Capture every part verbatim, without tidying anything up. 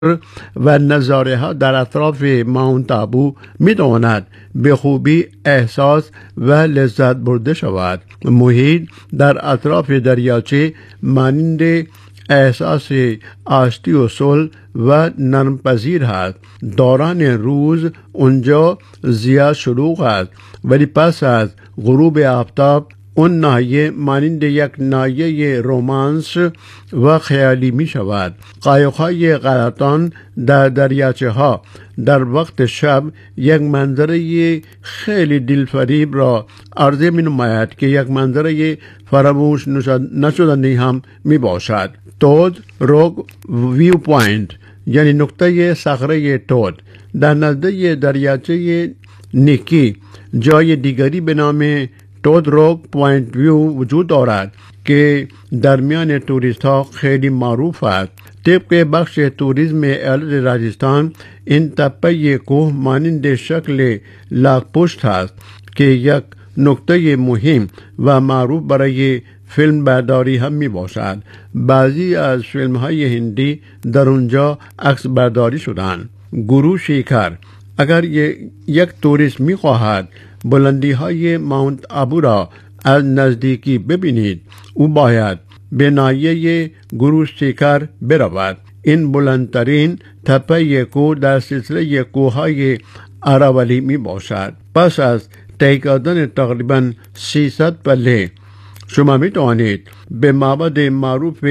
و نظاره ها در اطراف ماونت ابو می تواند به خوبی احساس و لذت برده شود. محیط در اطراف دریاچه مانند احساس آشتی و صلح و نرمپذیر است. دوران روز اونجا زیاد شلوغ است، ولی پس از غروب آفتاب اون ناحیه مانند یک ناحیه رومانس و خیالی می شود. قایق‌های غلطان در دریاچه ها در وقت شب یک منظره خیلی دلفریب را عرضه می نماید که یک منظره فراموش نشدنی هم می باشد. تود روک ویو پوینت یعنی نقطه صخره تود در نزدیک دریاچه نیکی جای دیگری به نام تود روک پوینت ویو وجود دارد که در میان توریست ها خیلی معروف است. طبق بخش توریسم ایالت راجستان این تپه کوه مانند شکل لاک‌پشت است که یک نکته مهم و معروف برای فیلم برداری هم می باشد. بعضی از فیلم های هندی در اونجا عکس برداری شدند. گرو شیکر اگر یک توریست می خواهد بلندی های ماونت ابو را از نزدیکی ببینید، او باید به ناحیه گرو شیکر برود. این بلندترین تپه کوه در سلسله کوههای اراولی می باشد. پس از طی کردن تقریبا سیصد پله شما می توانید به معبد معروف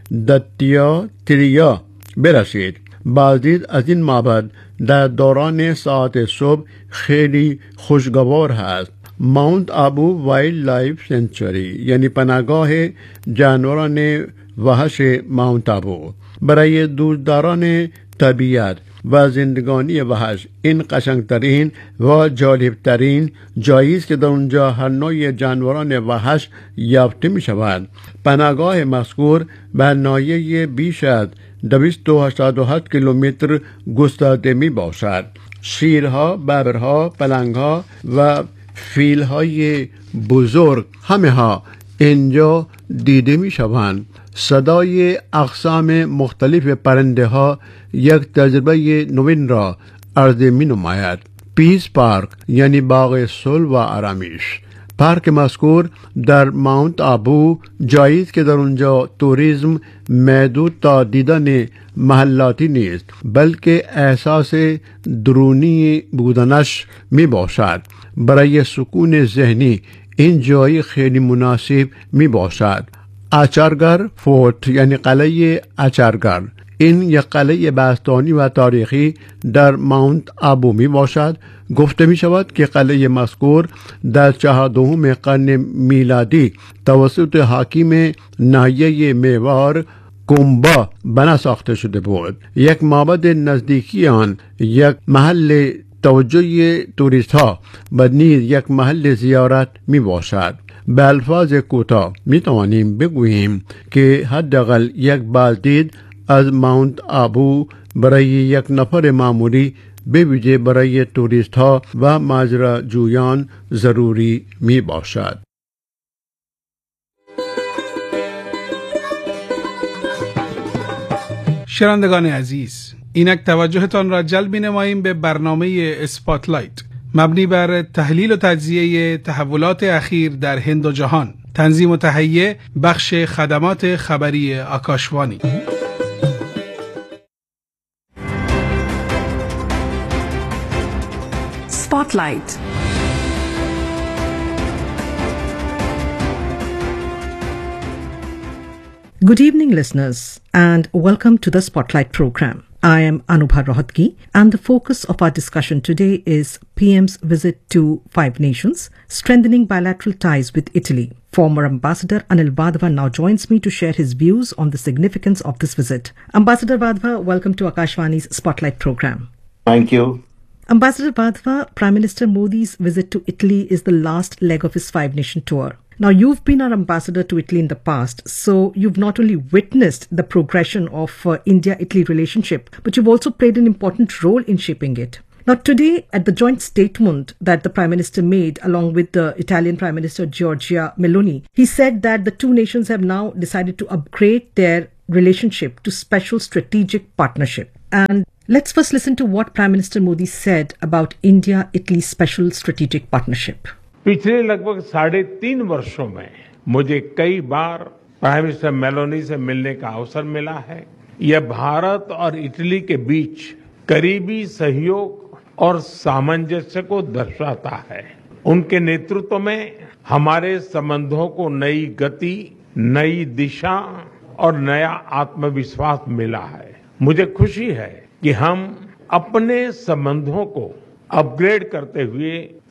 دتیا تریا برسید. بعضی از این معبد در دوران ساعت صبح خیلی خوشگوار هست. ماونت ابو وایلد لایف سنچری یعنی پناهگاه جانوران وحش ماونت ابو برای دوستداران طبیعت و زندگانی وحش این قشنگترین و جالبترین جایی است که در اونجا هر نوع جانوران وحش یافته می شود. پناهگاه مذکور به ناحیه بیش از دویست و هشتاد و هشت کیلومتر گسترده می باشد. شیرها، ببرها، پلنگها و فیلهای بزرگ همه ها اینجا دیده می شوند. صدای اقسام مختلف پرنده ها یک تجربه نوین را عرضه می نماید. پیس پارک یعنی باغ صلح و آرامش. پارک مذکور در ماونت ابو جایی است که در اونجا توریسم محدود تا دیدن محلاتی نیست، بلکه احساس درونی بودنش می باشد. برای سکون ذهنی این جایی خیلی مناسب می باشد. اچارگر فورت یعنی قلعه اچارگر این یک قلعه باستانی و تاریخی در ماونت ابو می باشد. گفته می شود که قلعه مذکور در چهاردهم قرن میلادی توسط حاکم ناحیه میوار کومبا بنا ساخته شده بود. یک معبد نزدیکی آن یک محل توجه توریست ها و نیز یک محل زیارت می باشد. به الفاظ کوتاه می توانیم بگوییم که حداقل یک بازدید از ماونت ابو برای یک نفر معمولی به ویژه برای توریست ها و ماجراجویان ضروری می باشد. شنوندگان عزیز، اینک توجهتان را جلب نماییم به برنامه اسپاتلایت مبنی بر تحلیل و تجزیه تحولات اخیر در هند و جهان. تنظیم و تهیه بخش خدمات خبری آکاشوانی. Spotlight. Good evening, listeners, and welcome to the Spotlight program. I am Anubha Rohatgi, and the focus of our discussion today is P M's visit to five nations, strengthening bilateral ties with Italy. Former Ambassador Anil Vadhva now joins me to share his views on the significance of this visit. Ambassador Vadhva, welcome to Akashvani's Spotlight program. Thank you. Ambassador Vadhva, Prime Minister Modi's visit to Italy is the last leg of his five-nation tour. Now, you've been our ambassador to Italy in the past, so you've not only witnessed the progression of uh, India-Italy relationship, but you've also played an important role in shaping it. Now, today, at the joint statement that the Prime Minister made along with the Italian Prime Minister Giorgia Meloni, he said that the two nations have now decided to upgrade their relationship to special strategic partnership. And let's first listen to what Prime Minister Modi said about India-Italy Special Strategic Partnership. पिछले लगभग साढ़े तीन वर्षों में मुझे कई बार prime minister Meloni से मिलने का अवसर मिला है। यह भारत और इटली के बीच करीबी सहयोग और सामंजस्य को दर्शाता है। उनके नेतृत्व में हमारे संबंधों को नई गति, नई दिशा और नया आत्मविश्वास मिला है। मुझे खुशी है कि हम अपने संबंधों को अपग्रेड करते हुए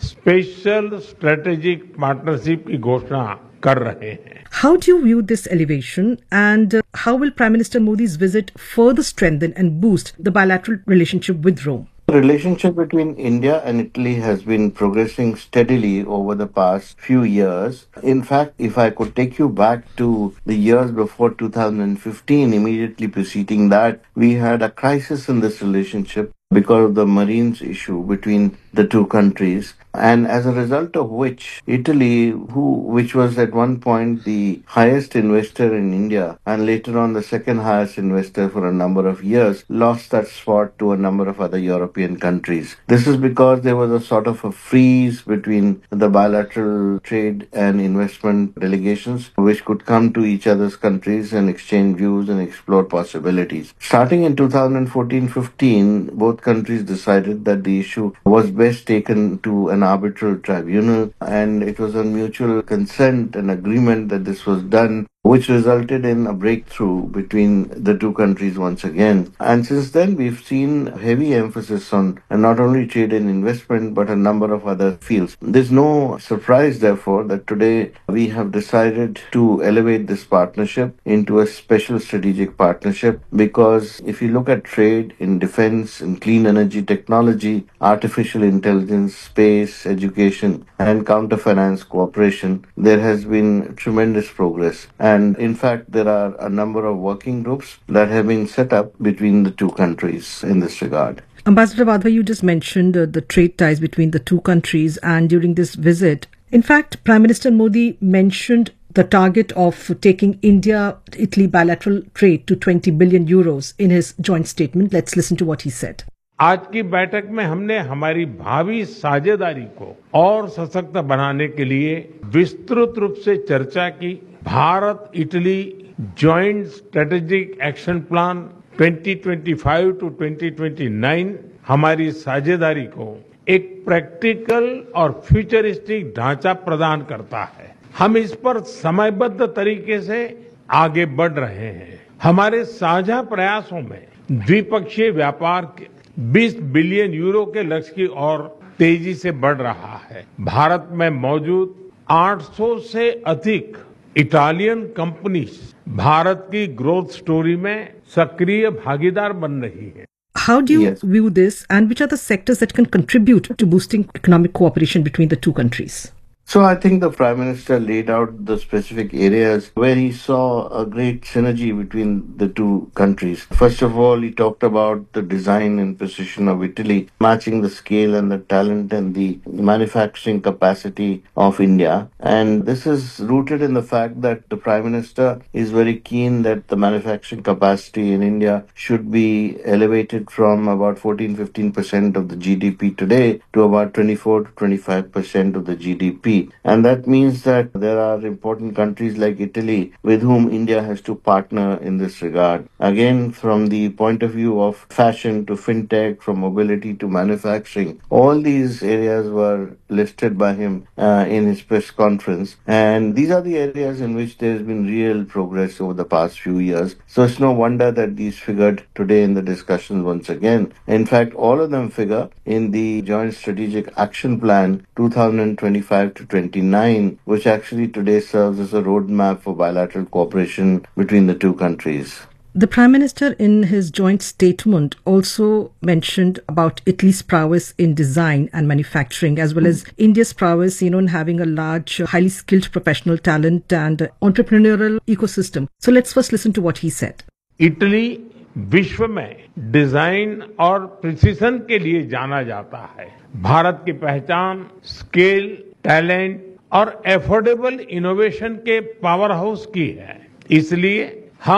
स्पेशल स्ट्रेटेजिक पार्टनरशिप की घोषणा कर रहे हैं। How do you view this elevation, and uh, how will Prime Minister Modi's visit further strengthen and boost the bilateral relationship with Rome? The relationship between India and Italy has been progressing steadily over the past few years. In fact, if I could take you back to the years before two thousand fifteen, immediately preceding that, we had a crisis in this relationship because of the Marines issue between the two countries, and as a result of which Italy, who which was at one point the highest investor in India and later on the second highest investor for a number of years, lost that spot to a number of other European countries. This is because there was a sort of a freeze between the bilateral trade and investment delegations, which could come to each other's countries and exchange views and explore possibilities. Starting in two thousand fourteen fifteen, both countries decided that the issue was best taken to an arbitral tribunal, and it was on mutual consent and agreement that this was done, which resulted in a breakthrough between the two countries once again. And since then, we've seen heavy emphasis on not only trade and investment, but a number of other fields. There's no surprise, therefore, that today we have decided to elevate this partnership into a special strategic partnership, because if you look at trade in defense, in clean energy technology, artificial intelligence, space, education, and counter-finance cooperation, there has been tremendous progress. And And in fact, there are a number of working groups that have been set up between the two countries in this regard. Ambassador Wadhwa, you just mentioned uh, the trade ties between the two countries, and during this visit, in fact, Prime Minister Modi mentioned the target of taking India-Italy bilateral trade to twenty billion euros in his joint statement. Let's listen to what he said. आज की बैठक में हमने हमारी भावी साझेदारी को और सशक्त बनाने के लिए विस्तृत रूप से चर्चा की। Bharat Italy joint strategic action plan twenty twenty five to twenty twenty nine हमारी साझेदारी को एक प्रैक्टिकल और फ्यूचरिस्टिक ढांचा प्रदान करता है। हम इस पर समयबद्ध तरीके से आगे बढ़ रहे हैं। हमारे साझा प्रयासों में द्विपक्षीय व्यापार के बीस बिलियन यूरो के लक्ष्य की ओर तेजी से बढ़ रहा है। भारत में मौजूद आठ सौ से अधिक इटालियन कंपनीज भारत की ग्रोथ स्टोरी में सक्रिय भागीदार बन रही है। How do you Yes. view this, and which are the sectors that can contribute to boosting economic cooperation between the two countries? So I think the Prime Minister laid out the specific areas where he saw a great synergy between the two countries. First of all, he talked about the design and precision of Italy, matching the scale and the talent and the manufacturing capacity of India. And this is rooted in the fact that the Prime Minister is very keen that the manufacturing capacity in India should be elevated from about fourteen to fifteen percent of the G D P today to about twenty-four to twenty-five percent of the G D P. And that means that there are important countries like Italy with whom India has to partner in this regard. Again, from the point of view of fashion to fintech, from mobility to manufacturing, all these areas were listed by him uh, in his press conference. And these are the areas in which there has been real progress over the past few years. So it's no wonder that these figured today in the discussions once again. In fact, all of them figure in the Joint Strategic Action Plan twenty twenty-five to twenty-nine, which actually today serves as a roadmap for bilateral cooperation between the two countries. The Prime Minister, in his joint statement, also mentioned about Italy's prowess in design and manufacturing, as well as India's prowess, you know, in having a large, uh, highly skilled professional talent and uh, entrepreneurial ecosystem. So let's first listen to what he said. Italy विश्व में design और precision के लिए जाना जाता है। भारत की पहचान स्केल, टैलेंट और एफोर्डेबल इनोवेशन के पावर हाउस की है। इसलिए हम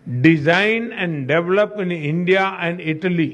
designed and developed in India and Italy